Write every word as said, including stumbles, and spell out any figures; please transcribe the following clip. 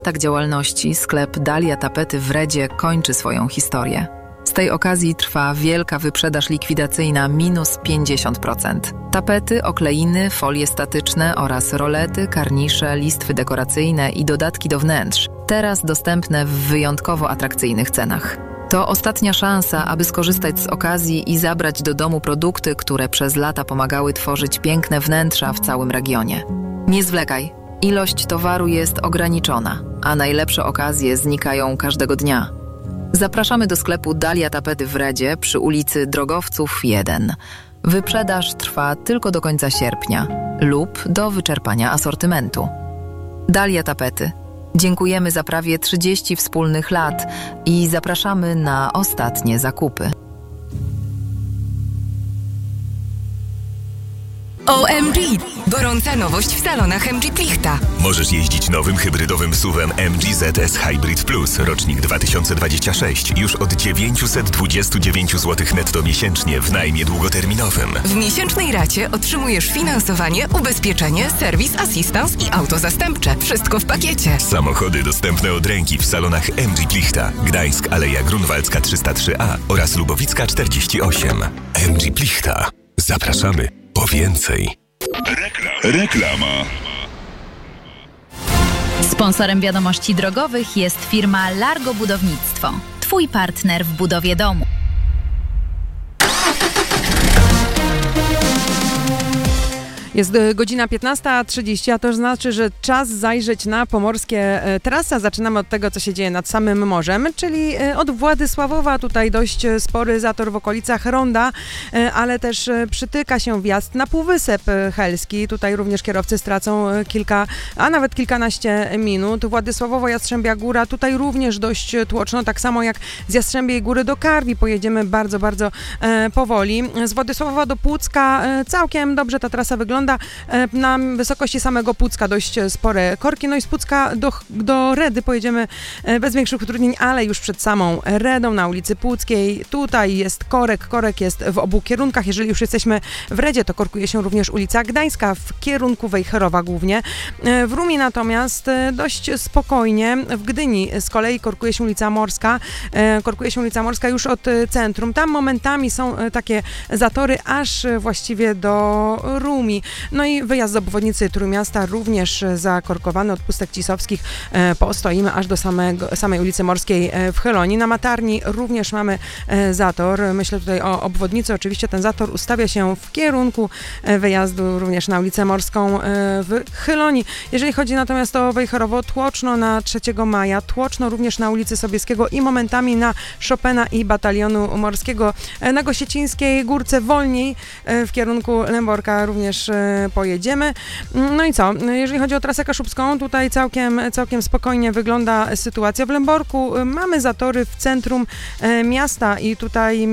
Tak działalności sklep Dalia Tapety w Redzie kończy swoją historię. Z tej okazji trwa wielka wyprzedaż likwidacyjna minus pięćdziesiąt procent. Tapety, okleiny, folie statyczne oraz rolety, karnisze, listwy dekoracyjne i dodatki do wnętrz. Teraz dostępne w wyjątkowo atrakcyjnych cenach. To ostatnia szansa, aby skorzystać z okazji i zabrać do domu produkty, które przez lata pomagały tworzyć piękne wnętrza w całym regionie. Nie zwlekaj. Ilość towaru jest ograniczona, a najlepsze okazje znikają każdego dnia. Zapraszamy do sklepu Dalia Tapety w Redzie przy ulicy Drogowców jeden. Wyprzedaż trwa tylko do końca sierpnia lub do wyczerpania asortymentu. Dalia Tapety. Dziękujemy za prawie trzydzieści wspólnych lat i zapraszamy na ostatnie zakupy. O M G! Gorąca nowość w salonach M G Plichta. Możesz jeździć nowym hybrydowym suwem M G Z S Hybrid Plus, rocznik dwa tysiące dwudziesty szósty, już od dziewięćset dwadzieścia dziewięć złotych netto miesięcznie w najmie długoterminowym. W miesięcznej racie otrzymujesz finansowanie, ubezpieczenie, serwis, asystans i auto zastępcze. Wszystko w pakiecie. Samochody dostępne od ręki w salonach M G Plichta, Gdańsk, Aleja Grunwaldzka trzysta trzy A oraz Lubowicka czterdzieści osiem. M G Plichta. Zapraszamy po więcej. Rekla- Reklama. Sponsorem wiadomości drogowych jest firma Largo Budownictwo. Twój partner w budowie domu. Jest godzina piętnasta trzydzieści, a to znaczy, że czas zajrzeć na pomorskie trasy. Zaczynamy od tego, co się dzieje nad samym morzem, czyli od Władysławowa. Tutaj dość spory zator w okolicach Ronda, ale też przytyka się wjazd na Półwysep Helski. Tutaj również kierowcy stracą kilka, a nawet kilkanaście minut. Władysławowo Jastrzębia Góra, tutaj również dość tłoczno, tak samo jak z Jastrzębiej Góry do Karwi. Pojedziemy bardzo, bardzo powoli. Z Władysławowa do Pucka całkiem dobrze ta trasa wygląda. Na wysokości samego Pucka dość spore korki, no i z Pucka do, do Redy pojedziemy bez większych utrudnień, ale już przed samą Redą na ulicy Puckiej. Tutaj jest korek, korek jest w obu kierunkach. Jeżeli już jesteśmy w Redzie, to korkuje się również ulica Gdańska w kierunku Wejherowa głównie. W Rumi natomiast dość spokojnie. W Gdyni z kolei korkuje się ulica Morska. Korkuje się ulica Morska już od centrum. Tam momentami są takie zatory aż właściwie do Rumi. No i wyjazd z obwodnicy Trójmiasta również zakorkowany od Pustek Cisowskich. Postoimy aż do samego, samej ulicy Morskiej w Chylonii. Na Matarni również mamy zator. Myślę tutaj o obwodnicy. Oczywiście ten zator ustawia się w kierunku wyjazdu również na ulicę Morską w Chylonii. Jeżeli chodzi natomiast o Wejherowo, tłoczno na trzeciego maja, tłoczno również na ulicy Sobieskiego i momentami na Chopina i Batalionu Morskiego. Na Gosiecińskiej Górce wolniej w kierunku Lęborka również pojedziemy. No i co? Jeżeli chodzi o trasę kaszubską, tutaj całkiem, całkiem spokojnie wygląda sytuacja. W Lęborku mamy zatory w centrum miasta i tutaj